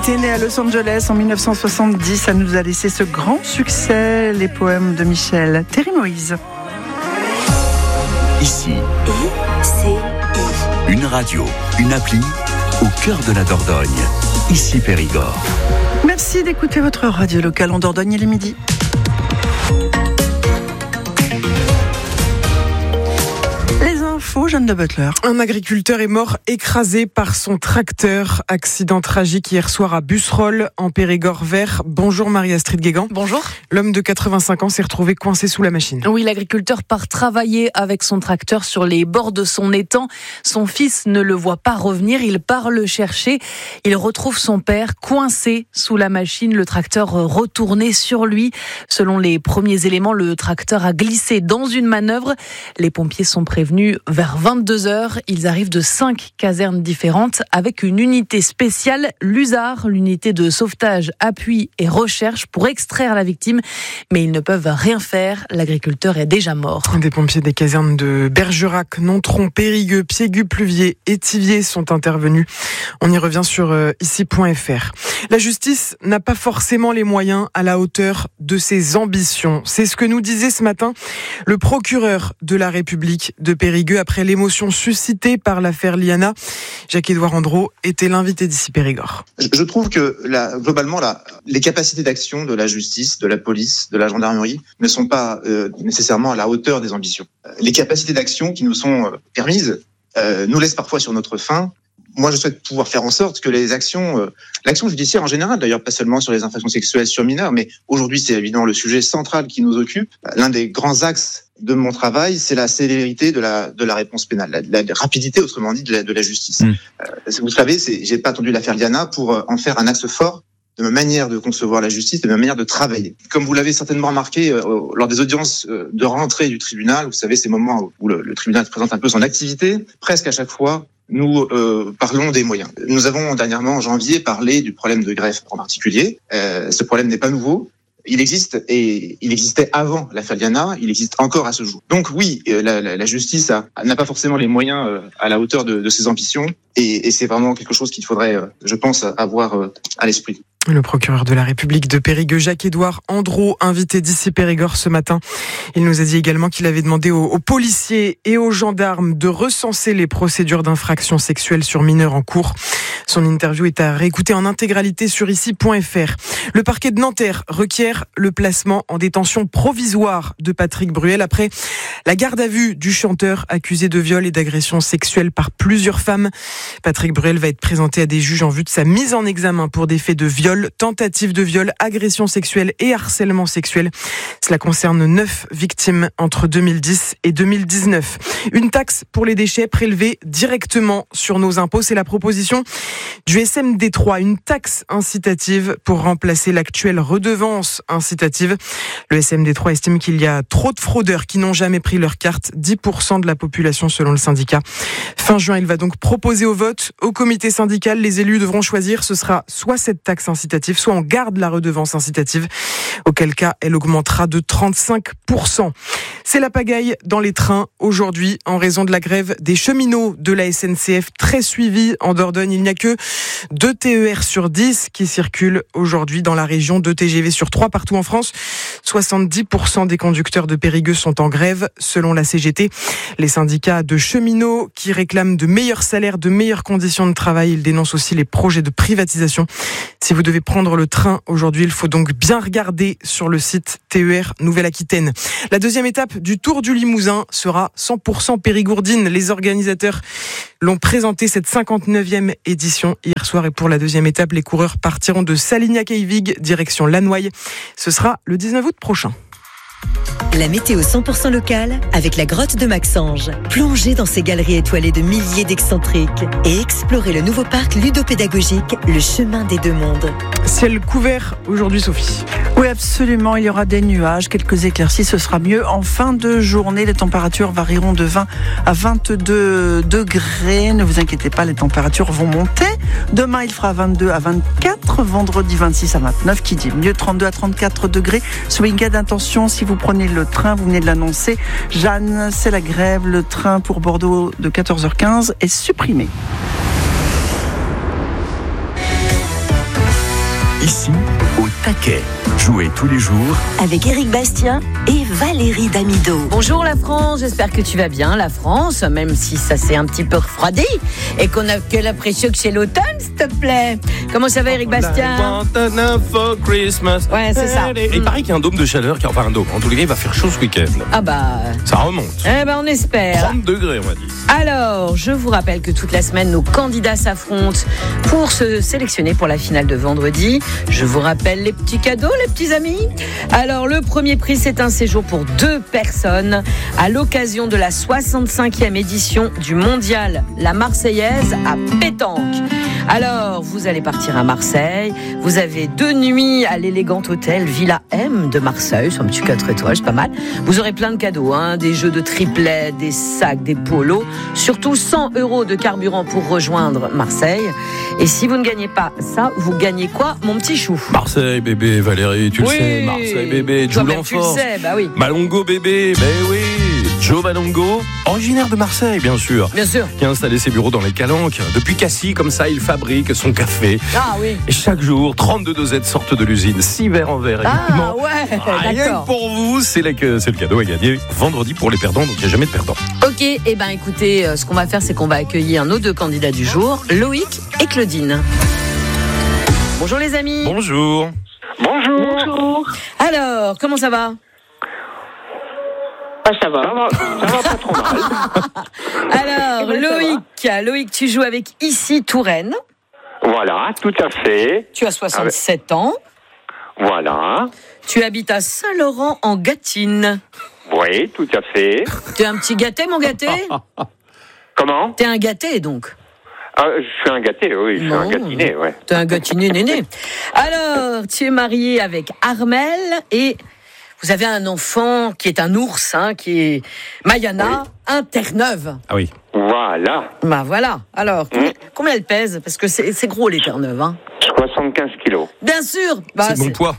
était né à Los Angeles en 1970. Ça nous a laissé ce grand succès, les poèmes de Michel. Thierry Moïse. Ici, une radio, une appli au cœur de la Dordogne. Ici Périgord. Merci d'écouter votre radio locale en Dordogne, il est midi. Jeanne de Butler. Un agriculteur est mort écrasé par son tracteur. Accident tragique hier soir à Busserolles, en Périgord vert. Bonjour Marie-Astrid Guégan. Bonjour. L'homme de 85 ans s'est retrouvé coincé sous la machine. Oui, l'agriculteur part travailler avec son tracteur sur les bords de son étang. Son fils ne le voit pas revenir. Il part le chercher. Il retrouve son père coincé sous la machine. Le tracteur retourné sur lui. Selon les premiers éléments, le tracteur a glissé dans une manœuvre. Les pompiers sont prévenus vers 22h, ils arrivent de 5 casernes différentes avec une unité spéciale, l'USAR, l'unité de sauvetage, appui et recherche pour extraire la victime. Mais ils ne peuvent rien faire, l'agriculteur est déjà mort. Des pompiers des casernes de Bergerac, Nontron, Périgueux, Piégut, Pluviers et Thiviers sont intervenus. On y revient sur ici.fr. La justice n'a pas forcément les moyens à la hauteur de ses ambitions. C'est ce que nous disait ce matin le procureur de la République de Périgueux après l'émotion suscitée par l'affaire Liana. Jacques-Édouard Andro était l'invité d'Ici Périgord. Je trouve que globalement, les capacités d'action de la justice, de la police, de la gendarmerie ne sont pas nécessairement à la hauteur des ambitions. Les capacités d'action qui nous sont permises nous laissent parfois sur notre faim. Moi, je souhaite pouvoir faire en sorte que l'action judiciaire en général, d'ailleurs pas seulement sur les infractions sexuelles sur mineurs, mais aujourd'hui c'est évidemment le sujet central qui nous occupe. L'un des grands axes de mon travail, c'est la célérité de la réponse pénale, la rapidité, autrement dit, de la justice. Vous savez, j'ai pas attendu l'affaire Liana pour en faire un axe fort de ma manière de concevoir la justice, de ma manière de travailler. Comme vous l'avez certainement remarqué lors des audiences de rentrée du tribunal, vous savez, ces moments où le tribunal présente un peu son activité, presque à chaque fois, nous parlons des moyens. Nous avons dernièrement, en janvier, parlé du problème de greffe en particulier. Ce problème n'est pas nouveau. Il existe et il existait avant l'affaire Liana, il existe encore à ce jour. Donc oui, la justice n'a pas forcément les moyens à la hauteur de ses ambitions et c'est vraiment quelque chose qu'il faudrait, je pense, avoir à l'esprit. Le procureur de la République de Périgueux, Jacques-Édouard Andro, invité d'Ici Périgord ce matin. Il nous a dit également qu'il avait demandé aux policiers et aux gendarmes de recenser les procédures d'infraction sexuelle sur mineurs en cours. Son interview est à réécouter en intégralité sur ici.fr. Le parquet de Nanterre requiert le placement en détention provisoire de Patrick Bruel après la garde à vue du chanteur accusé de viol et d'agression sexuelle par plusieurs femmes. Patrick Bruel va être présenté à des juges en vue de sa mise en examen pour des faits de viol, tentative de viol, agression sexuelle et harcèlement sexuel. Cela concerne 9 victimes entre 2010 et 2019. Une taxe pour les déchets prélevés directement sur nos impôts, c'est la proposition du SMD3, une taxe incitative pour remplacer l'actuelle redevance incitative. Le SMD3 estime qu'il y a trop de fraudeurs qui n'ont jamais pris leur carte, 10% de la population selon le syndicat. Fin juin, il va donc proposer au vote. Au comité syndical, les élus devront choisir, ce sera soit cette taxe incitative, soit on garde la redevance incitative, auquel cas elle augmentera de 35%. C'est la pagaille dans les trains aujourd'hui en raison de la grève des cheminots de la SNCF très suivie en Dordogne. Il n'y a que 2 TER sur 10 qui circulent aujourd'hui dans la région, 2 TGV sur 3 partout en France. 70% des conducteurs de Périgueux sont en grève selon la CGT. Les syndicats de cheminots qui réclament de meilleurs salaires, de meilleures conditions de travail. Ils dénoncent aussi les projets de privatisation. Si vous devez prendre le train aujourd'hui, il faut donc bien regarder sur le site TER Nouvelle-Aquitaine. La deuxième étape du Tour du Limousin sera 100% périgourdine. Les organisateurs l'ont présenté cette 59e édition hier soir et pour la deuxième étape, les coureurs partiront de Salignac-Eyvig direction Lannoy. Ce sera le 19 août prochain. La météo 100% locale avec la grotte de Maxange. Plongez dans ces galeries étoilées de milliers d'excentriques et explorez le nouveau parc ludopédagogique, le chemin des 2 mondes. Ciel couvert aujourd'hui, Sophie. Oui, absolument. Il y aura des nuages, quelques éclaircies. Ce sera mieux en fin de journée. Les températures varieront de 20 à 22 degrés. Ne vous inquiétez pas, les températures vont monter. Demain, il fera 22 à 24. Vendredi, 26 à 29. Qui dit mieux, 32 à 34 degrés. Ce week-end, attention, si vous prenez le train, vous venez de l'annoncer. Jeanne, c'est la grève. Le train pour Bordeaux de 14h15 est supprimé. Ici, au taquet. Jouez tous les jours avec Éric Bastien et Valérie Damido. Bonjour la France, j'espère que tu vas bien la France, même si ça s'est un petit peu refroidi et qu'on a que l'impression que c'est l'automne, s'il te plaît. Comment ça va Éric Bastien? For Christmas. Ouais, c'est ça. Et il paraît qu'il y a un dôme de chaleur, enfin un dôme, en tous les cas il va faire chaud ce week-end. Ah bah... Ça remonte. Eh ben on espère. 30 degrés on m'a dit. Alors, je vous rappelle que toute la semaine, nos candidats s'affrontent pour se sélectionner pour la finale de vendredi. Je vous rappelle les petits cadeaux, les petits amis. Alors, le premier prix, c'est un séjour pour 2 personnes à l'occasion de la 65e édition du Mondial La Marseillaise à Pétanque. Alors, vous allez partir à Marseille. Vous avez 2 nuits à l'élégant hôtel Villa M de Marseille. C'est un petit 4 étoiles, c'est pas mal. Vous aurez plein de cadeaux, des jeux de triplet, des sacs, des polos. Surtout 100 € de carburant pour rejoindre Marseille. Et si vous ne gagnez pas ça, vous gagnez quoi, mon petit chou? Marseille bébé, Valérie, tu le sais. Marseille bébé, Joe Lanfort. Tu le sais, bah oui. Malongo bébé, oui. Joe Malongo, originaire de Marseille, bien sûr. Bien sûr. Qui a installé ses bureaux dans les Calanques. Depuis Cassis, comme ça, il fabrique son café. Ah oui. Et chaque jour, 32 dosettes sortent de l'usine. 6 verres en verre, évidemment. Ah ouais, rien d'accord. que pour vous, c'est le cadeau à gagner vendredi pour les perdants, donc il n'y a jamais de perdants. Ok, et ben écoutez, ce qu'on va faire, c'est qu'on va accueillir nos 2 candidats du jour, Loïc et Claudine. Bonjour les amis. Bonjour. Bonjour. Alors, comment ça va? Ça va pas trop mal. Alors, Loïc, tu joues avec Ici Touraine. Voilà, tout à fait. Tu as 67 ans. Voilà. Tu habites à Saint-Laurent en Gâtine. Oui, tout à fait. T'es un petit gâté, mon gâté? Comment? T'es un gâté, donc? Je suis un gâté, oui, je suis un gâtiné, ouais. T'es un gâtiné néné. Alors, tu es marié avec Armel et vous avez un enfant qui est un ours, qui est Mayana, Terre-Neuve. Ah oui. Voilà. Bah voilà. Alors, combien elle pèse? Parce que c'est gros les Terre-Neuve. 75 kilos. Bien sûr. Bah, c'est bon poids.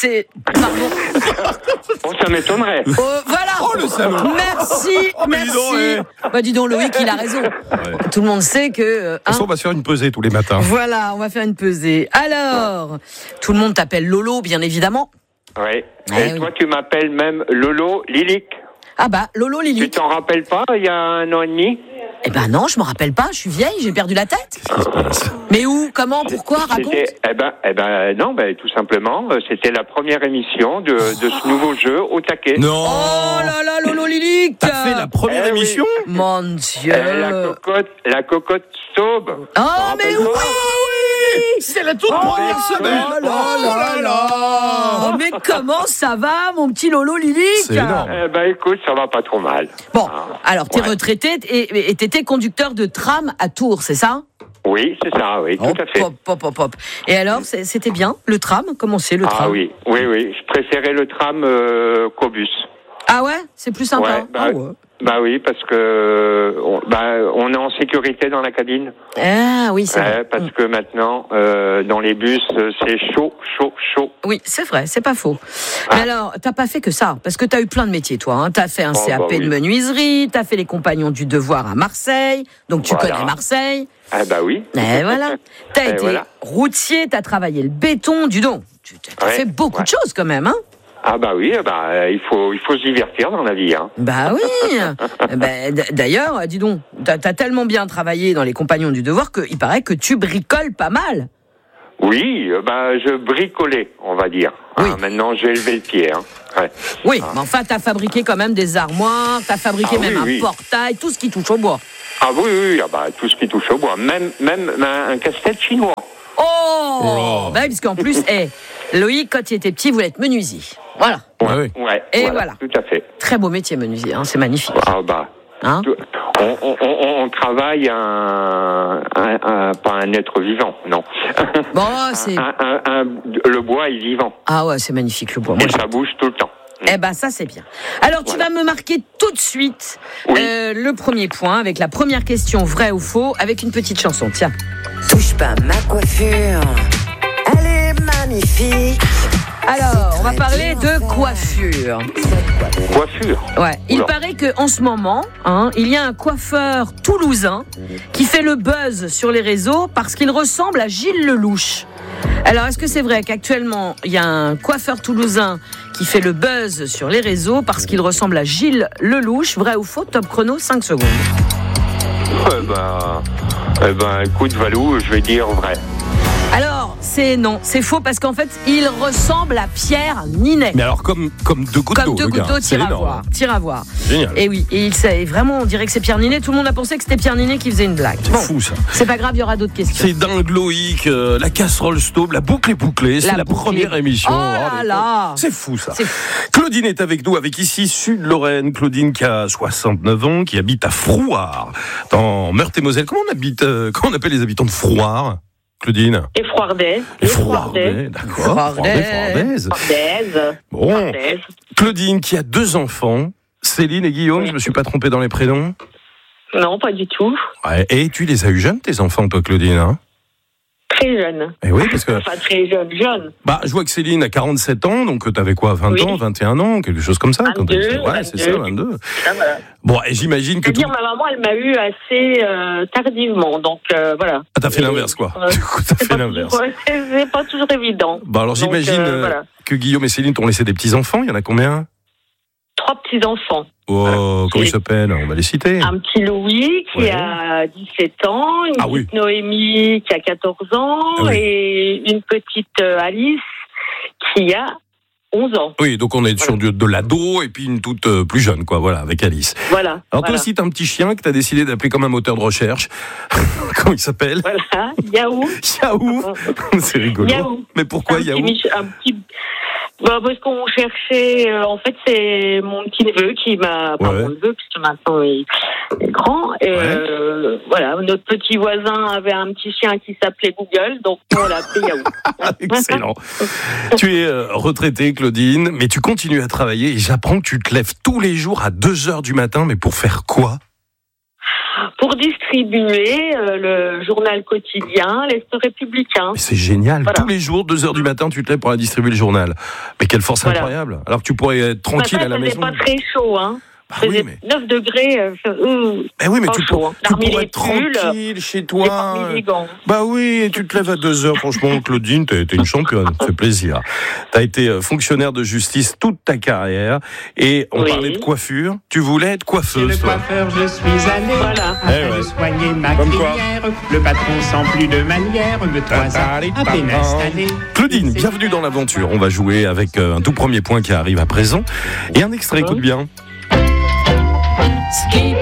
Pardon. Ça m'étonnerait. Voilà. Oh le salaud. Merci. Dis donc, Loïc, il a raison. Ouais. Tout le monde sait que... De toute façon, on va se faire une pesée tous les matins. Voilà, on va faire une pesée. Alors, tout le monde t'appelle Lolo, bien évidemment. Oui. Et toi, tu m'appelles même Lolo Lilic. Ah bah, Lolo Lilic. Tu t'en rappelles pas, il y a 1 an et demi? Eh ben non, je me rappelle pas, je suis vieille, j'ai perdu la tête. Mais où, comment, pourquoi, raconte? Non, tout simplement, c'était la première émission de ce nouveau jeu au taquet. Non. Oh là là, Lolo Lilic. T'as fait la première émission? Oui. Mon Dieu. La cocotte Staub. Oh, mais oui. C'est la toute première semaine. Oh là. Mais comment ça va, mon petit Lolo Lilic? C'est énorme. Écoute, ça va pas trop mal. Bon, alors t'es retraité et t'étais conducteur de tram à Tours, c'est ça? Oui, c'est ça, oui, tout à fait. Hop. Et alors, c'était bien, le tram? Comment c'est, le tram? Ah oui. Je préférais le tram qu'au bus. Ah ouais? C'est plus sympa? Bah oui, parce que on est en sécurité dans la cabine. Ah oui, c'est vrai. Parce que maintenant, dans les bus, c'est chaud. Oui, c'est vrai, c'est pas faux. Mais alors, t'as pas fait que ça, parce que t'as eu plein de métiers, toi. T'as fait un CAP de menuiserie, t'as fait les Compagnons du Devoir à Marseille, donc tu connais Marseille. Ah bah oui. Et voilà. T'as été routier, t'as travaillé le béton, tu as fait beaucoup de choses quand même, Ah bah oui, il faut se divertir dans la vie. Bah oui. D'ailleurs, dis donc, t'as tellement bien travaillé dans les Compagnons du Devoir qu'il paraît que tu bricoles pas mal. Oui, je bricolais, on va dire. Oui. Maintenant, j'ai élevé le pied. Ouais. Oui, mais enfin, t'as fabriqué quand même des armoires, t'as fabriqué un portail, tout ce qui touche au bois. Ah oui, tout ce qui touche au bois, même un casse-tête chinois. Oh parce qu'en plus, Loïc, quand il était petit, voulait être menuisier. Voilà. Ouais. Et voilà. Tout à fait. Très beau métier, menuisier, c'est magnifique. On travaille pas un être vivant, non. Bon, c'est... le bois est vivant. Ah ouais, c'est magnifique le bois. Et ça bouge tout le temps. Ça c'est bien. Alors tu vas me marquer tout de suite le premier point avec la première question, vrai ou faux, avec une petite chanson, tiens. Touche pas ma coiffure, elle est magnifique. Alors, on va parler de coiffure. Coiffure? Ouais. Il paraît qu'en ce moment, il y a un coiffeur toulousain qui fait le buzz sur les réseaux parce qu'il ressemble à Gilles Lelouch. Alors, est-ce que c'est vrai qu'actuellement, il y a un coiffeur toulousain qui fait le buzz sur les réseaux parce qu'il ressemble à Gilles Lelouch? Vrai ou faux? Top chrono, 5 secondes. Écoute, Valou, je vais dire vrai. Alors, c'est faux parce qu'en fait, il ressemble à Pierre Ninet. Mais alors, comme deux gouttes d'eau. Comme deux gouttes d'eau, tire à voir. Génial. Et oui, et vraiment, on dirait que c'est Pierre Ninet. Tout le monde a pensé que c'était Pierre Ninet qui faisait une blague. C'est fou, ça. C'est pas grave, il y aura d'autres questions. C'est dingue, Loïc, la casserole stauve, la boucle est bouclée. C'est la première émission. Oh là là. C'est fou, ça. Claudine est avec nous, avec ici Sud-Lorraine. Claudine qui a 69 ans, qui habite à Frouard, dans Meurthe-et-Moselle. Comment on appelle les habitants de Frouard, Claudine? Les Frouardais. Les Frouardais, d'accord. Frouardaises. Bon. Claudine qui a 2 enfants, Céline et Guillaume, je me suis pas trompé dans les prénoms? Non, pas du tout. Ouais. Et tu les as eu jeunes, tes enfants, toi, Claudine, hein? Très jeune. Et oui, parce que... Enfin, très jeune. Bah, je vois que Céline a 47 ans, donc t'avais quoi, 20 ans, 21 ans, quelque chose comme ça? 22, ouais, c'est ça, 22. Ah, voilà. Bon, et j'imagine que... C'est-à-dire, ma maman, elle m'a eu assez tardivement, donc voilà. Ah, t'as fait l'inverse, quoi. Du coup, t'as fait l'inverse. C'est pas toujours évident. Bah, alors donc, j'imagine que Guillaume et Céline t'ont laissé des petits-enfants, il y en a combien? 3 petits-enfants. Oh, comment ils s'appellent? On va les citer. Un petit Louis qui a 17 ans, une petite Noémie qui a 14 ans et une petite Alice qui a 11 ans. Oui, donc on est sur de l'ado et puis une toute plus jeune, quoi, voilà, avec Alice. Voilà. Alors toi aussi, t'as un petit chien que t'as décidé d'appeler comme un moteur de recherche. Comment il s'appelle? Voilà, Yaou. Yaou. C'est rigolo. Yaou. Mais pourquoi Yaou? Parce qu'on cherchait, en fait, c'est mon petit neveu qui m'a, mon neveu, puisque maintenant il est grand. Voilà, notre petit voisin avait un petit chien qui s'appelait Google, donc on l'a appelé Yaou. Excellent. Tu es retraitée, Claudine, mais tu continues à travailler et j'apprends que tu te lèves tous les jours à 2h du matin, mais pour faire quoi? Pour distribuer le journal quotidien, l'Est républicain. Mais c'est génial. Voilà. Tous les jours, 2h du matin, tu te lèves pour aller distribuer le journal. Mais quelle force incroyable. Alors que tu pourrais être tranquille à la maison. C'est pas très chaud, hein. Oui, mais... 9 degrés. Oui, mais tu pourrais être tranquille chez toi. Bah oui, tu te lèves à 2h. Franchement, Claudine, t'es une championne. Ça fait plaisir. T'as été fonctionnaire de justice toute ta carrière. Et on parlait de coiffure. Tu voulais être coiffeuse. Chez le coiffeur, je suis allé. Afin de soigner ma crinière. Le patron, sans plus de manière, me toisa à peine installé. Claudine, bienvenue dans l'aventure. On va jouer avec un tout premier point qui arrive à présent. Et un extrait, écoute bien. Skippy.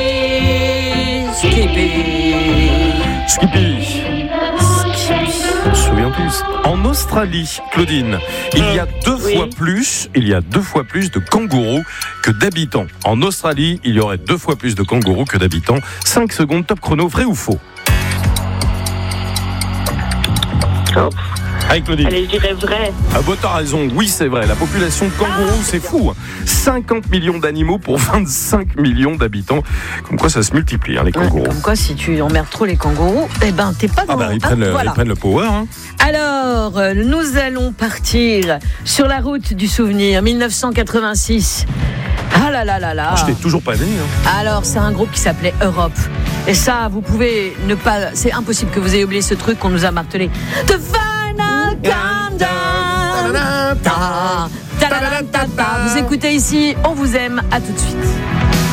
On se souvient tous. En Australie, Claudine, il y a deux fois plus de kangourous que d'habitants. En Australie, il y aurait 2 fois plus de kangourous que d'habitants. 5 secondes, top chrono, vrai ou faux? Allez, Claudine. Allez, je dirais vrai. Ah bah t'as raison, oui c'est vrai. La population de kangourous, c'est fou. 50 millions d'animaux pour 25 millions d'habitants. Comme quoi ça se multiplie, les kangourous. Comme quoi, si tu emmerdes trop les kangourous, t'es pas dans... ils prennent le power. Hein. Alors, nous allons partir sur la route du souvenir, 1986. Ah là là là là. Je t'ai toujours pas né. Alors, c'est un groupe qui s'appelait Europe. Et ça, vous pouvez ne pas... C'est impossible que vous ayez oublié ce truc qu'on nous a martelé. The Final Countdown. Vous écoutez ici, on vous aime, à tout de suite.